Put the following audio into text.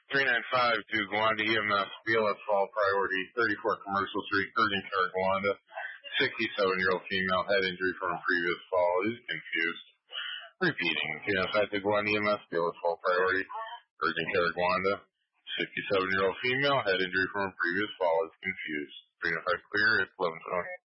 395 to Gwanda EMS, BLS Fall Priority, 34 Commercial Street, urgent care, Gwanda. 67-year-old female, head injury from a previous fall, is confused. Repeating, 395 to Gwanda EMS, BLS Fall Priority, urgent care, Gwanda. 67-year-old female, head injury from a previous fall, is confused. 395 clear, it's 11:20.